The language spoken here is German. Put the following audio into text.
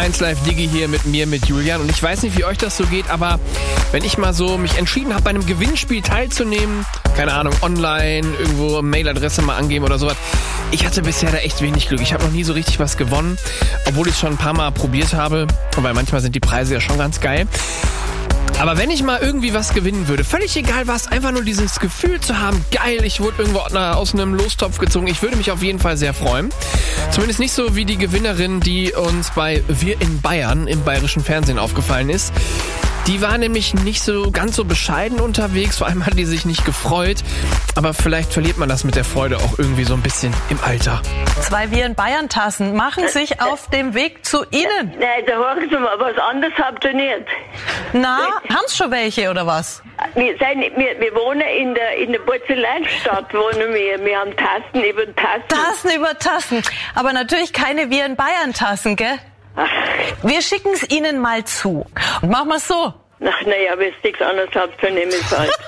1 Live Digi hier mit mir, mit Julian. Und ich weiß nicht, wie euch das so geht, aber wenn ich mal so mich entschieden habe, bei einem Gewinnspiel teilzunehmen, keine Ahnung, online, irgendwo Mailadresse mal angeben oder sowas, ich hatte bisher da echt wenig Glück. Ich habe noch nie so richtig was gewonnen, obwohl ich es schon ein paar Mal probiert habe, weil manchmal sind die Preise ja schon ganz geil. Aber wenn ich mal irgendwie was gewinnen würde, völlig egal was, einfach nur dieses Gefühl zu haben, geil, ich wurde irgendwo aus einem Lostopf gezogen, ich würde mich auf jeden Fall sehr freuen. Zumindest nicht so wie die Gewinnerin, die uns bei Wir in Bayern im bayerischen Fernsehen aufgefallen ist. Die war nämlich nicht so ganz so bescheiden unterwegs, vor allem hat die sich nicht gefreut. Aber vielleicht verliert man das mit der Freude auch irgendwie so ein bisschen im Alter. 2 Wir in Bayern Tassen machen sich auf dem Weg zu Ihnen. Nein, da hören Sie mal, was anderes habt ihr nicht. Na, haben's schon welche oder was? Wir wohnen in der Porzellanstadt, wohnen wir. Wir haben Tassen über Tassen. Tassen über Tassen. Aber natürlich keine Wir in Bayern Tassen, gell? Ach. Wir schicken es Ihnen mal zu. Und machen wir es so. Ach, naja, wenn es nichts anderes habt, dann nehme ich es halt.